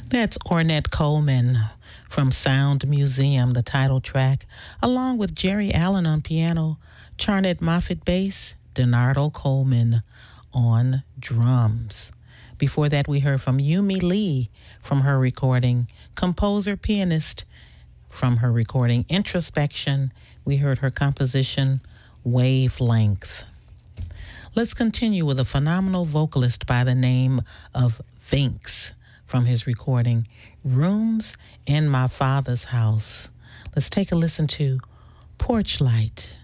That's Ornette Coleman from Sound Museum, the title track, along with Jerry Allen on piano, Charnett Moffett bass, Donardo Coleman on drums. Before that, we heard from Yumi Lee from her recording, composer, pianist from her recording, Introspection. We heard her composition, Wavelength. Let's continue with a phenomenal vocalist by the name of Vinx from his recording, Rooms in My Father's House. Let's take a listen to Porch Light.